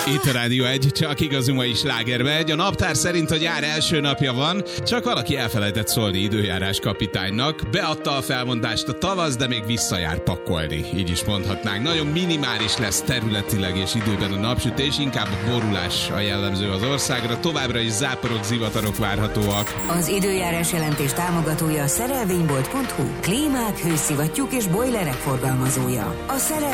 Itt a Rádió 1, csak igazi mai sláger megy. A naptár szerint a nyár első napja van, csak valaki elfelejtett szólni időjárás kapitánynak. Beadta a felmondást a tavasz, de még visszajár pakolni, így is mondhatnánk. Nagyon minimális lesz területileg és időben a napsütés, inkább a borulás a jellemző az országra. Továbbra is záporok, zivatarok várhatóak. Az időjárás jelentés támogatója a szerelvénybolt.hu, klímák, hőszivattyúk és bojlerek forgalmazója. A